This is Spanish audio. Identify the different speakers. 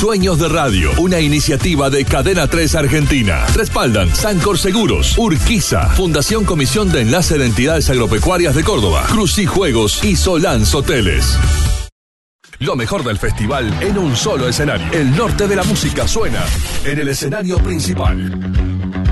Speaker 1: Sueños de Radio, una iniciativa de Cadena 3 Argentina. Respaldan Sancor Seguros, Urquiza, Fundación Comisión de Enlace de Entidades Agropecuarias de Córdoba, Crucis Juegos y Solans Hoteles. Lo mejor del festival en un solo escenario. El norte de la música suena en el escenario principal.